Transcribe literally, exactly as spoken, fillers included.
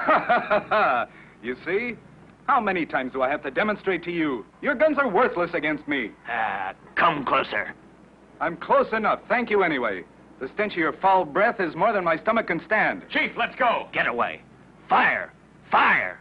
You see? How many times do I have to demonstrate to you? Your guns are worthless against me. Ah, come closer. I'm close enough. Thank you anyway. The stench of your foul breath is more than my stomach can stand. Chief, let's go. Get away. Fire. Fire.